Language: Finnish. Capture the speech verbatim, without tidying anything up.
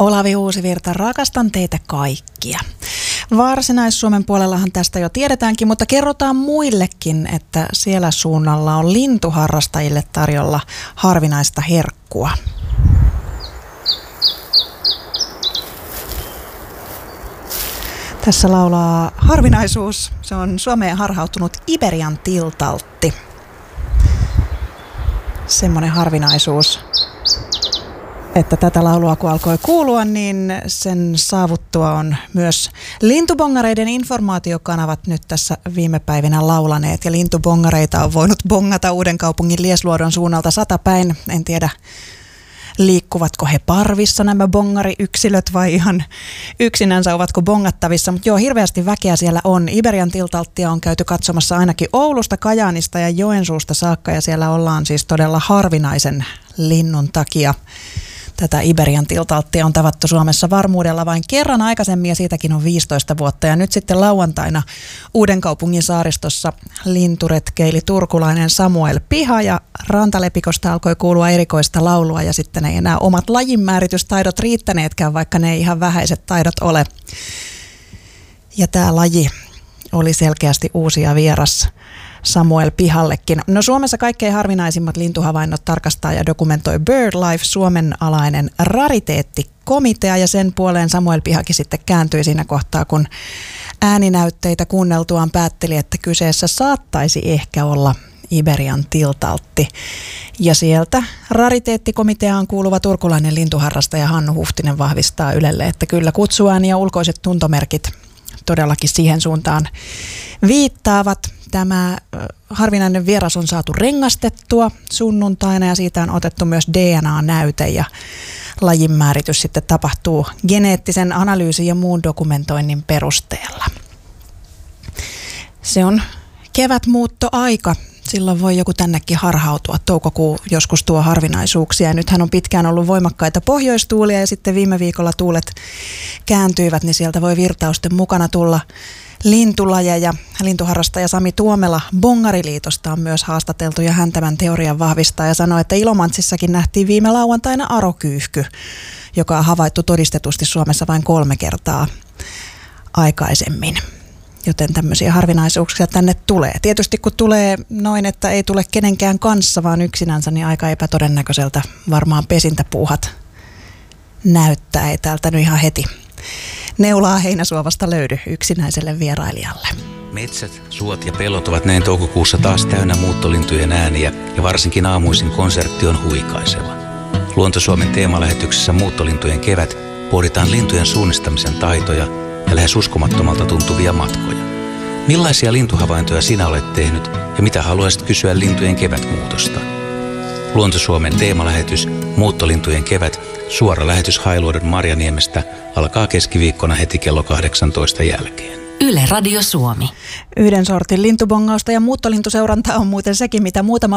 Olavi Uusivirta, rakastan teitä kaikkia. Varsinais-Suomen puolellahan tästä jo tiedetäänkin, mutta kerrotaan muillekin, että siellä suunnalla on lintuharrastajille tarjolla harvinaista herkkua. Tässä laulaa harvinaisuus. Se on Suomeen harhautunut Iberian tiltaltti. Semmoinen harvinaisuus, että tätä laulua kun alkoi kuulua, niin sen saavuttua on myös lintubongareiden informaatiokanavat nyt tässä viime päivinä laulaneet. Ja lintubongareita on voinut bongata Uudenkaupungin Liesluodon suunnalta satapäin. En tiedä, liikkuvatko he parvissa nämä bongariyksilöt vai ihan yksinänsä ovatko bongattavissa. Mutta joo, hirveästi väkeä siellä on. Iberian tiltalttia on käyty katsomassa ainakin Oulusta, Kajaanista ja Joensuusta saakka. Ja siellä ollaan siis todella harvinaisen linnun takia. Tätä Iberian tiltalttia on tavattu Suomessa varmuudella vain kerran aikaisemmin ja siitäkin on viisitoista vuotta. Ja nyt sitten lauantaina Uudenkaupungin saaristossa linturetkeili turkulainen Samuel Piha ja rantalepikosta alkoi kuulua erikoista laulua ja sitten ei enää omat lajinmääritystaidot riittäneetkään, vaikka ne ei ihan vähäiset taidot ole. Ja tämä laji oli selkeästi uusi ja vieras Samuel Pihallekin. No Suomessa kaikkein harvinaisimmat lintuhavainnot tarkastaa ja dokumentoi BirdLife, Suomen alainen rariteettikomitea, ja sen puoleen Samuel Pihakin sitten kääntyi siinä kohtaa, kun ääninäytteitä kuunneltuaan päätteli, että kyseessä saattaisi ehkä olla Iberian tiltaltti. Ja sieltä rariteettikomiteaan kuuluva turkulainen lintuharrastaja Hannu Huhtinen vahvistaa Ylelle, että kyllä kutsuääni ja ulkoiset tuntomerkit todellakin siihen suuntaan viittaavat. Tämä harvinainen vieras on saatu rengastettua sunnuntaina ja siitä on otettu myös D N A-näyte ja lajinmääritys sitten tapahtuu geneettisen analyysin ja muun dokumentoinnin perusteella. Se on kevätmuuttoaika. Silloin voi joku tännekin harhautua. Toukokuu joskus tuo harvinaisuuksia. Ja nythän on pitkään ollut voimakkaita pohjoistuulia ja sitten viime viikolla tuulet kääntyivät, niin sieltä voi virtausten mukana tulla lintulajeja. Lintuharrastaja Sami Tuomela Bongariliitosta on myös haastateltu ja hän tämän teorian vahvistaa ja sanoi, että Ilomantsissakin nähtiin viime lauantaina arokyyhky, joka on havaittu todistetusti Suomessa vain kolme kertaa aikaisemmin. Joten tämmöisiä harvinaisuuksia tänne tulee. Tietysti kun tulee noin, että ei tule kenenkään kanssa, vaan yksinänsä, niin aika epätodennäköiseltä varmaan pesintäpuuhat näyttää. Ei täältä nyt ihan heti neulaa heinäsuovasta löydy yksinäiselle vierailijalle. Metsät, suot ja pellot ovat näin toukokuussa taas täynnä muuttolintujen ääniä ja varsinkin aamuisin konsertti on huikaiseva. Luonto-Suomen teemalähetyksessä Muuttolintujen kevät pohditaan lintujen suunnistamisen taitoja ja lähes uskomattomalta tuntuvia matkoja. Millaisia lintuhavaintoja sinä olet tehnyt ja mitä haluaisit kysyä lintujen kevätmuutosta? Luonto-Suomen teemalähetys Muuttolintujen kevät, suora lähetys Hailuodon Marjaniemestä, alkaa keskiviikkona heti kello kahdeksantoista jälkeen. Yle Radio Suomi. Yhden sortin lintubongausta ja muuttolintuseurantaa on muuten sekin, mitä muutama